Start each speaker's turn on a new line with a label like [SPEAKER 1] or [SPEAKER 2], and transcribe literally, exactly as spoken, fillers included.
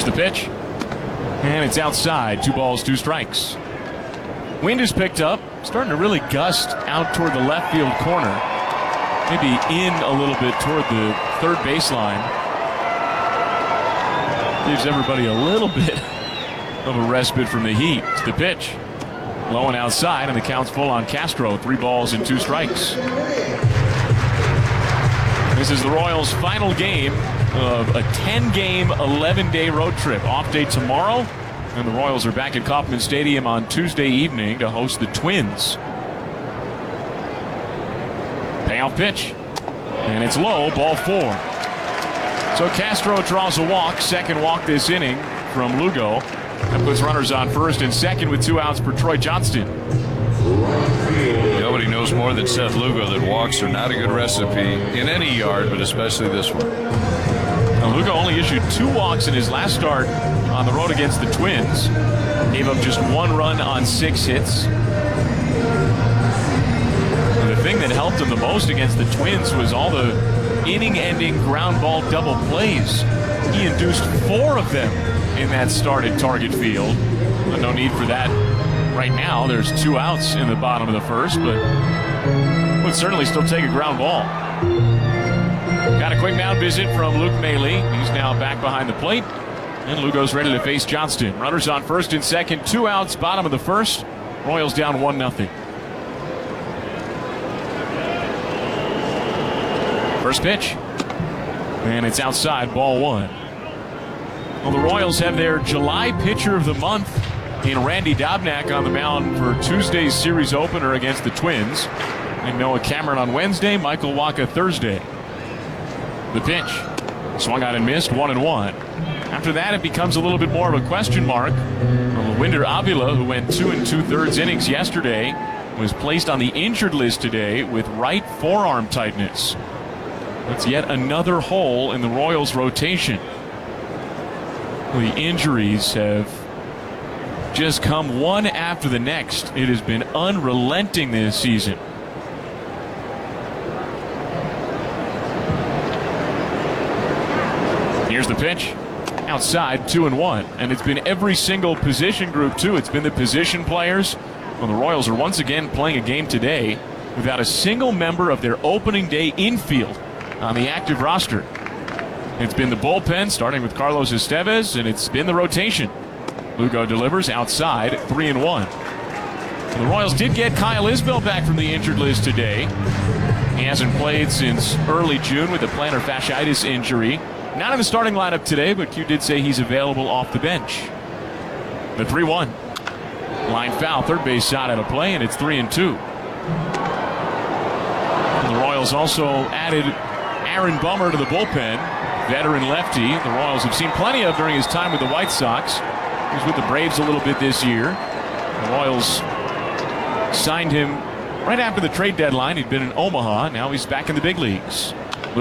[SPEAKER 1] Here's the pitch. And it's outside. Two balls, two strikes. Wind is picked up. Starting to really gust out toward the left field corner. Maybe in a little bit toward the third baseline. Gives everybody a little bit of a respite from the heat. It's the pitch. Low and outside, and the count's full on Castro. Three balls and two strikes. This is the Royals' final game of a ten-game, eleven-day road trip. Off day tomorrow, and the Royals are back at Kauffman Stadium on Tuesday evening to host the Twins. Payoff pitch, and it's low, ball four. So Castro draws a walk, second walk this inning from Lugo. That puts runners on first and second with two outs for Troy Johnston.
[SPEAKER 2] Nobody knows more than Seth Lugo that walks are not a good recipe in any yard, but especially this one.
[SPEAKER 1] Now, Lugo only issued two walks in his last start on the road against the Twins. Gave up just one run on six hits. And the thing that helped him the most against the Twins was all the inning-ending ground ball double plays. He induced four of them in that start at Target Field. But no need for that right now. There's two outs in the bottom of the first, but would certainly still take a ground ball. Got a quick mound visit from Luke Maile. He's now back behind the plate, and Lugo's ready to face Johnston. Runners on first and second, two outs, bottom of the first. Royals down one nothing. First pitch, and it's outside, ball one. Well, the Royals have their July pitcher of the month in Randy Dobnak on the mound for Tuesday's series opener against the Twins. And Noah Cameron on Wednesday, Michael Wacha Thursday. The pitch, swung out and missed, one and one. After that, it becomes a little bit more of a question mark. Winder Avila, who went two and two-thirds innings yesterday, was placed on the injured list today with right forearm tightness. That's yet another hole in the Royals' rotation. The injuries have just come one after the next. It has been unrelenting this season. Here's the pitch. Outside, two and one. And it's been every single position group, too. It's been the position players. Well, the Royals are once again playing a game today without a single member of their opening day infield on the active roster. It's been the bullpen, starting with Carlos Estevez, and it's been the rotation. Lugo delivers outside, three and one. The Royals did get Kyle Isbell back from the injured list today. He hasn't played since early June with a plantar fasciitis injury. Not in the starting lineup today, but Q did say he's available off the bench. The three one. Line foul, third base shot out of play, and it's three and two. The Royals also added Aaron Bummer to the bullpen. Veteran lefty the Royals have seen plenty of during his time with the White Sox. He was with the Braves a little bit this year. The Royals signed him right after the trade deadline. He'd been in Omaha. Now he's back in the big leagues.